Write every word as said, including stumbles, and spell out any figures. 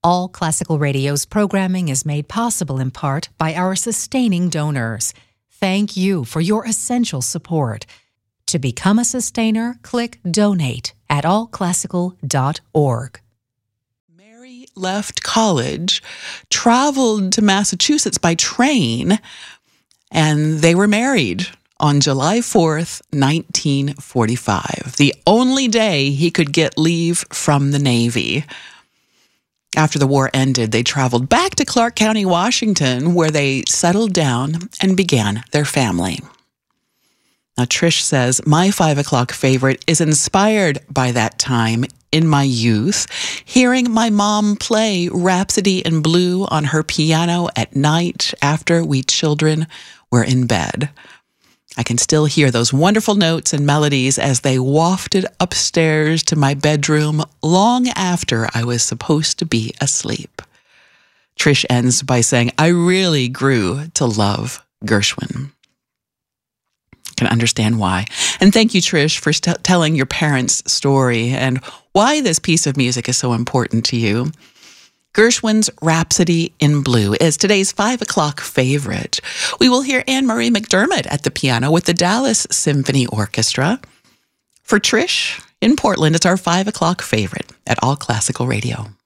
All Classical Radio's programming is made possible in part by our sustaining donors. Thank you for your essential support. To become a sustainer, click Donate at all classical dot org. Mary left college, traveled to Massachusetts by train, and they were married on July fourth, nineteen forty-five, the only day he could get leave from the Navy. After the war ended, they traveled back to Clark County, Washington, where they settled down and began their family. Now, Trish says, my five o'clock favorite is inspired by that time in my youth, hearing my mom play Rhapsody in Blue on her piano at night after we children were in bed. I can still hear those wonderful notes and melodies as they wafted upstairs to my bedroom long after I was supposed to be asleep. Trish ends by saying, I really grew to love Gershwin. I can understand why. And thank you, Trish, for st- telling your parents' story and why this piece of music is so important to you. Gershwin's Rhapsody in Blue is today's five o'clock favorite. We will hear Anne-Marie McDermott at the piano with the Dallas Symphony Orchestra. For Trish in Portland, it's our five o'clock favorite at All Classical Radio.